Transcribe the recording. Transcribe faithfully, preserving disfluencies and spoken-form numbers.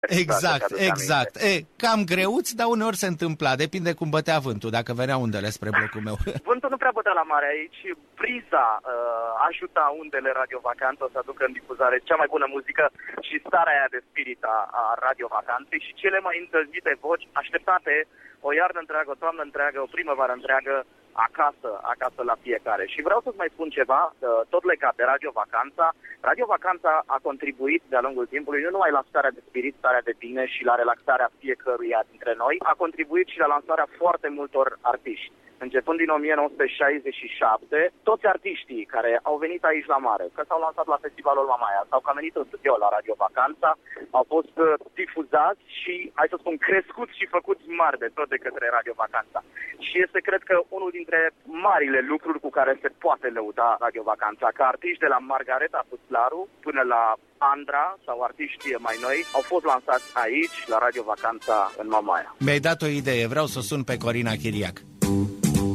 Exact, exact. E, cam greuți, dar uneori se întâmpla, depinde cum bătea vântul, dacă venea undele spre blocul meu. Vântul nu prea bătea la mare aici, briza uh, ajuta undele Radio Vacanță să aducă în difuzare cea mai bună muzică și starea aia de spirit a, a Radio Vacanței și cele mai îndrăzite voci așteptate o iarnă întreagă, o toamnă întreagă, o primăvară întreagă, acasă, acasă la fiecare. Și vreau să-ți mai spun ceva, tot legat de Radio Vacanța. Radio Vacanța a contribuit de-a lungul timpului nu numai la starea de spirit, starea de bine și la relaxarea fiecăruia dintre noi, a contribuit și la lansarea foarte multor artiști. Începând din o mie nouă sute șaizeci și șapte, toți artiștii care au venit aici la mare, că s-au lansat la Festivalul Mamaia sau că au venit în studio la Radio Vacanța, au fost difuzați și, hai să spun, crescuți și făcuți mari de tot de către Radio Vacanța. Și este, cred că, unul dintre marile lucruri cu care se poate lăuda Radio Vacanța, că artiști de la Margareta Puslaru până la Andra sau artiști mai noi au fost lansați aici, la Radio Vacanța, în Mamaia. Mi-ai dat o idee, vreau să sun pe Corina Chiriac.